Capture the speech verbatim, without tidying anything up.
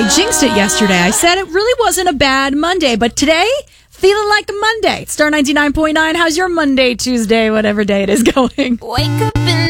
I jinxed it yesterday. I said it really wasn't a bad Monday, but today, feeling like a Monday. Star ninety-nine point nine, how's your Monday, Tuesday, whatever day it is going? Wake up in